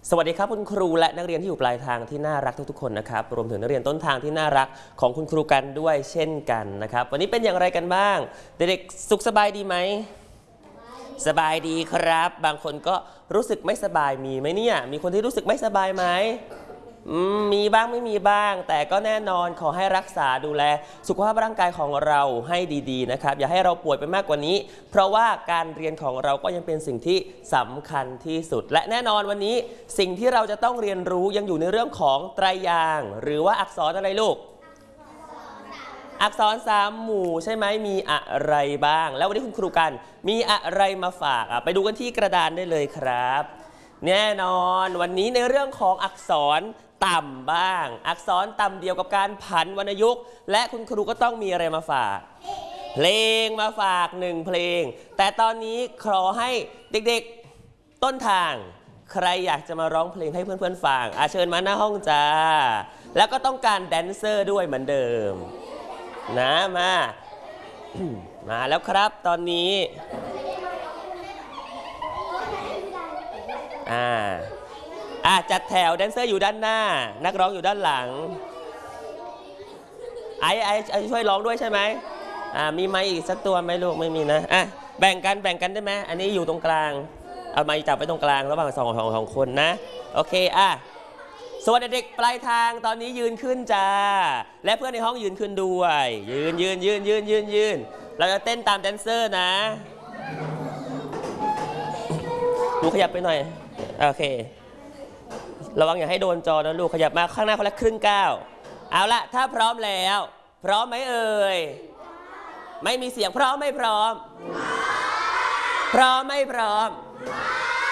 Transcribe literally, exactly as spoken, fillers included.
สวัสดีครับคุณครูและนักเรียนที่อยู่ปลายทางที่น่ารักทุกๆคนนะครับรวมถึงนักเรียนต้นทางที่น่ารักของคุณครูกันด้วยเช่นกันนะครับวันนี้เป็นอย่างไรกันบ้างเด็กๆสุขสบายดีไหมสบายดีครับบางคนก็รู้สึกไม่สบายมีไหมเนี่ยมีคนที่รู้สึกไม่สบายไหมมีบ้างไม่มีบ้างแต่ก็แน่นอนขอให้รักษาดูแลสุขภาพร่างกายของเราให้ดีๆนะครับอย่าให้เราป่วยไปมากกว่านี้เพราะว่าการเรียนของเราก็ยังเป็นสิ่งที่สำคัญที่สุดและแน่นอนวันนี้สิ่งที่เราจะต้องเรียนรู้ยังอยู่ในเรื่องของไตรยางค์หรือว่าอักษรอะไรลูกอักษรสามหมู่ใช่ไหมมีอะไรบ้างแล้ววันนี้คุณครูกันมีอะไรมาฝากอ่ะไปดูกันที่กระดานได้เลยครับแน่นอนวันนี้ในเรื่องของอักษรต่ำบ้างอักษรต่ำเดียวกับการผันวรรณยุกต์และคุณครูก็ต้องมีอะไรมาฝากเพลงมาฝากหนึ่งเพลงแต่ตอนนี้ขอให้เด็กๆต้นทางใครอยากจะมาร้องเพลงให้เพื่อนๆฟังอาเชิญมาหน้าห้องจ้าแล้วก็ต้องการแดนเซอร์ด้วยเหมือนเดิมนะมามาแล้วครับตอนนี้อ่าอ่าจัดแถวแดนเซอร์อยู่ด้านหน้านักร้องอยู่ด้านหลังไอ้ไอ้ไอ้ช่วยร้องด้วยใช่ไหมอ่ามีไมค์อีกสักตัวไหมลูกไม่มีนะอ่ะแบ่งกันแบ่งกันได้ไหมอันนี้อยู่ตรงกลางเอาไมค์จับไว้ตรงกลางระหว่างสองของของคนนะโอเคอ่ะส่วนเด็กปลายทางตอนนี้ยืนขึ้นจ้าและเพื่อนในห้องยืนขึ้นด้วยยืนยืนยืนยืนยืนยืนเราจะเต้นตามแดนเซอร์นะหนูขยับไปหน่อยโอเคระวังอย่าให้โดนจอนะลูกขยับมาข้างหน้าคนละครึ่งก้าวเอาละถ้าพร้อมแล้วพร้อมไหมเอ่ยไม่มีเสียงพร้อมไม่พร้อมพร้อมไม่พร้อม